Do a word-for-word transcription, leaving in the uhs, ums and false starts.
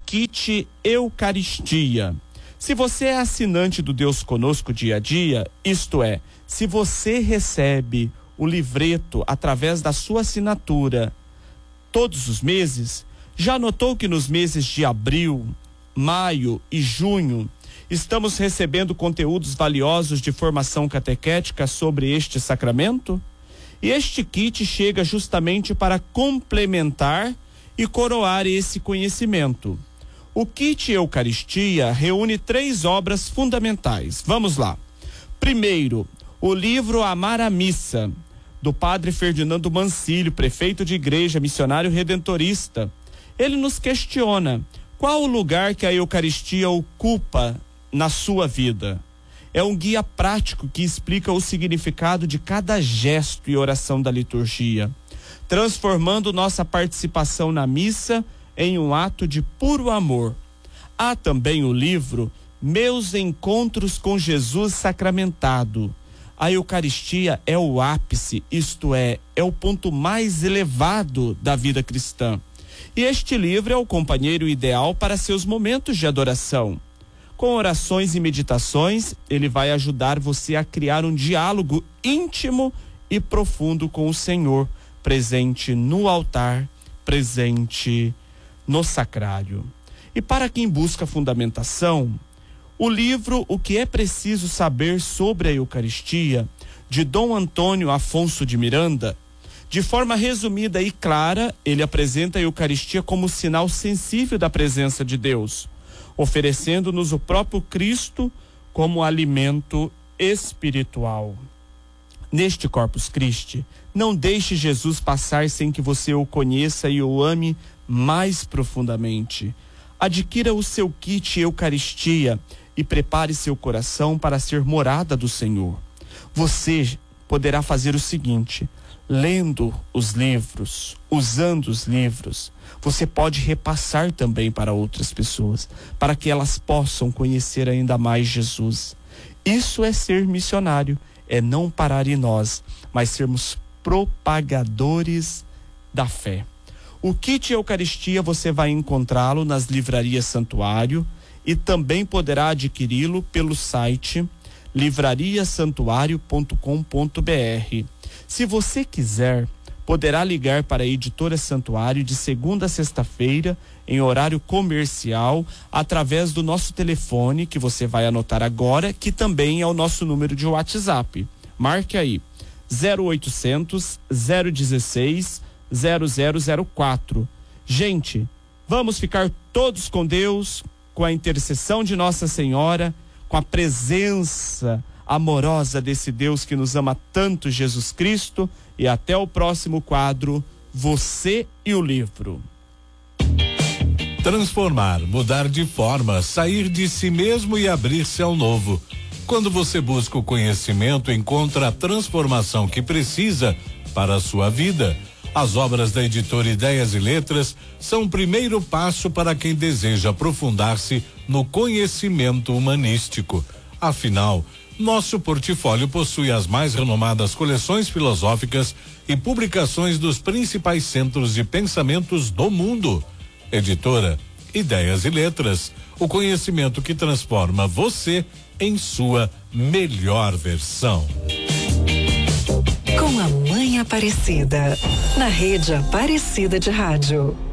kit Eucaristia. Se você é assinante do Deus Conosco Dia a Dia, isto é, se você recebe o livreto através da sua assinatura todos os meses, já notou que nos meses de abril, maio e junho estamos recebendo conteúdos valiosos de formação catequética sobre este sacramento? E este kit chega justamente para complementar e coroar esse conhecimento. O kit Eucaristia reúne três obras fundamentais. Vamos lá. Primeiro, o livro Amar a Missa, do padre Ferdinando Mancilio, prefeito de igreja, missionário redentorista. Ele nos questiona: qual o lugar que a Eucaristia ocupa na sua vida? É um guia prático que explica o significado de cada gesto e oração da liturgia, transformando nossa participação na missa em um ato de puro amor. Há também o livro Meus Encontros com Jesus Sacramentado. A Eucaristia é o ápice, isto é, é o ponto mais elevado da vida cristã. E este livro é o companheiro ideal para seus momentos de adoração. Com orações e meditações, ele vai ajudar você a criar um diálogo íntimo e profundo com o Senhor, presente no altar, presente no sacrário. E para quem busca fundamentação, o livro O que é preciso saber sobre a Eucaristia, de Dom Antônio Afonso de Miranda, de forma resumida e clara, ele apresenta a Eucaristia como sinal sensível da presença de Deus, oferecendo-nos o próprio Cristo como alimento espiritual. Neste Corpus Christi, não deixe Jesus passar sem que você o conheça e o ame mais profundamente. Adquira o seu kit Eucaristia e prepare seu coração para ser morada do Senhor. Você poderá fazer o seguinte: lendo os livros, usando os livros, você pode repassar também para outras pessoas, para que elas possam conhecer ainda mais Jesus. Isso é ser missionário, é não parar em nós, mas sermos propagadores da fé. O kit Eucaristia você vai encontrá-lo nas livrarias Santuário e também poderá adquiri-lo pelo site livraria santuário ponto com ponto br. Se você quiser, poderá ligar para a editora Santuário de segunda a sexta-feira, em horário comercial, através do nosso telefone, que você vai anotar agora, que também é o nosso número de WhatsApp. Marque aí, zero oitocentos, zero dezesseis, zero zero zero quatro. Gente, vamos ficar todos com Deus, com a intercessão de Nossa Senhora, com a presença amorosa desse Deus que nos ama tanto, Jesus Cristo, e até o próximo quadro, Você e o Livro. Transformar, mudar de forma, sair de si mesmo e abrir-se ao novo. Quando você busca o conhecimento, encontra a transformação que precisa para a sua vida. As obras da editora Ideias e Letras são o primeiro passo para quem deseja aprofundar-se no conhecimento humanístico. Afinal, nosso portfólio possui as mais renomadas coleções filosóficas e publicações dos principais centros de pensamentos do mundo. Editora Ideias e Letras, o conhecimento que transforma você em sua melhor versão. Com a Mãe Aparecida, na Rede Aparecida de Rádio.